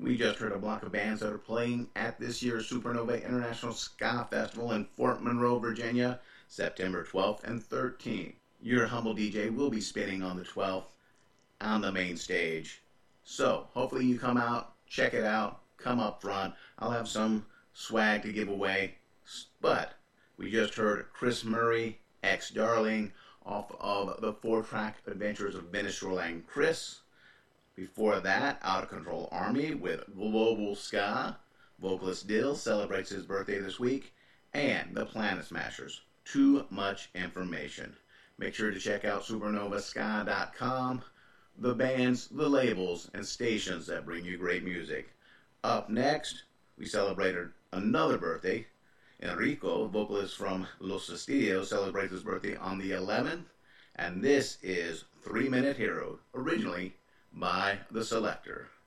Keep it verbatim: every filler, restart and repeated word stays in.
We just heard a block of bands that are playing at this year's Supernova International Ska Festival in Fort Monroe, Virginia, September twelfth and thirteenth. Your humble D J will be spinning on the twelfth on the main stage. So, hopefully you come out, check it out, come up front. I'll have some swag to give away. But we just heard Chris Murray, X Darling, off of the four-track Adventures of Minstrel and Chris. Before that, Out of Control Army with Global Ska. Vocalist Dill celebrates his birthday this week. And the Planet Smashers. Too much information. Make sure to check out supernova ska dot com. The bands, the labels, and stations that bring you great music. Up next, we celebrated another birthday. Enrico, vocalist from Los Castillos, celebrates his birthday on the eleventh. And this is Three Minute Hero, originally by The Selector.